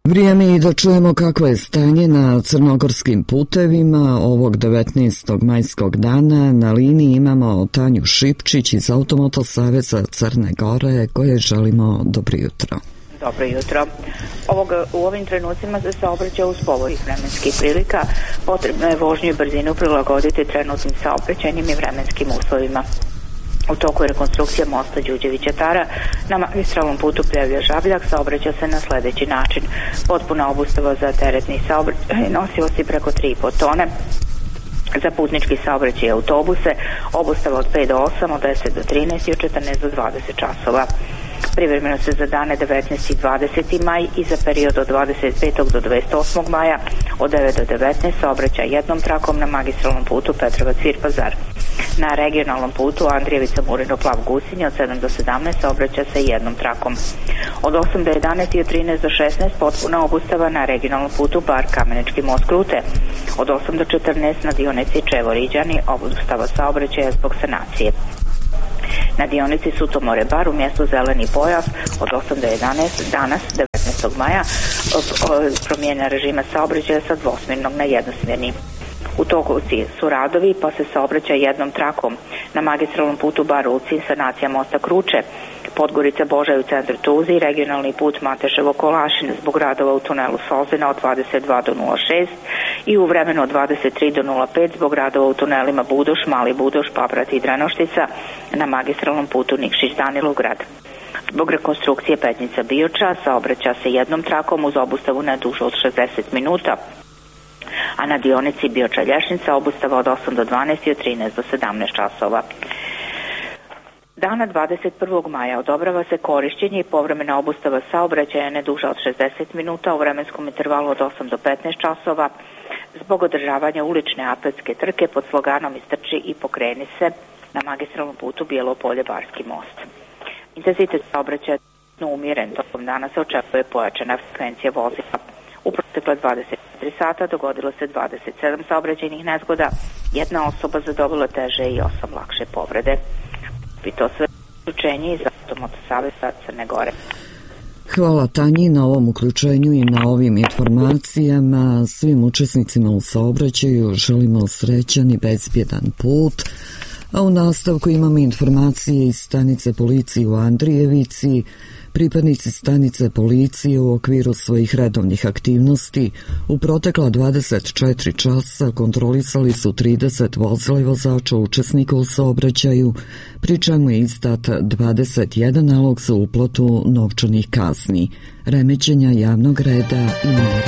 Vrijeme i da čujemo kakvo je stanje na crnogorskim putevima ovog 19. majskog dana. Na liniji imamo Tanju Šipčić iz Automoto saveza Crne Gore, koje želimo dobro jutro. Dobro jutro. U ovim trenucima se saobraća uz povoljnih vremenskih prilika. Potrebno je vožnju i brzinu prilagoditi trenutnim saobraćajnim i vremenskim uslovima. U toku je rekonstrukcija mosta Đurđevića-Tara. Na magistralnom putu Pljevlja-Žabljak saobraća se na sledeći način. Potpuna obustava za teretni saobraćaj, nosivosti preko 3,5 tone. Za putnički saobraćaj i autobuse obustava od 5 do 8, od 10 do 13 i od 14 do 20 časova. Privremeno se za dane 19. i 20. maj i za period od 25. do 28. maja od 9 do 19 saobraća jednom trakom na magistralnom putu Petrovac-Virpazar. Na regionalnom putu Andrijevica-Murino-Plav-Gusinje od 7 do 17 saobraća se jednom trakom. Od 8 do 11 i od 13 do 16 potpuna obustava na regionalnom putu Bar-Kamenički most-Krute. Od 8 do 14 na dionici Čevo-Riđani obustava saobraćaja zbog sanacije. Na dionici Sutomore-Bar u mjestu Zeleni pojas od 8 do 11 danas 19. maja promjena režima saobraćaja sa dvosmjernog na jednosmjerni. U toku su radovi pa se saobraća jednom trakom. Na magistralnom putu Bar-Ulcin sanacija mosta Kruče, Podgorica Božaj u centru Tuzli i regionalni put Mateševo-Kolašin zbog radova u tunelu Sozena od 22 do 06 i u vremenu od 23 do 05 zbog radova u tunelima Budoš, Mali Budoš, Paprat i Drenoštica na magistralnom putu Nikšić-Danilograd. Zbog rekonstrukcije Petnica-Bioča saobraća se jednom trakom uz obustavu na dužu od 60 minuta, a na dionici Bioča-Lješnica obustava od 8 do 12 i od 13 do 17 časova. Dana 21. maja odobrava se korišćenje i povremena obustava saobraćaja ne duža od 60 minuta u vremenskom intervalu od 8 do 15 časova zbog održavanja ulične atletske trke pod sloganom Istrči i pokreni se na magistralnom putu Bijelo Polje-Barski most. Intenzitet saobraćaja je umjeren, tokom dana se očekuje pojačana frekvencija vozila. U protekle 24 sata dogodilo se 27 saobraćajnih nezgoda, jedna osoba zadobila teže i 8 lakše povrede. I to sve uključenje iz Automoto saveza Crne Gore. Hvala Tanji na ovom uključenju i na ovim informacijama. Svim učesnicima u saobraćaju želimo srećan i bezbjedan put. A u nastavku imamo informacije iz stanice policije u Andrijevici. Pripadnici stanice policije u okviru svojih redovnih aktivnosti u protekla 24 časa kontrolisali su 30 vozila i vozača učesnika u saobraćaju, pri čemu je izdat 21 nalog za uplatu novčanih kazni, remećenja javnog reda i mira.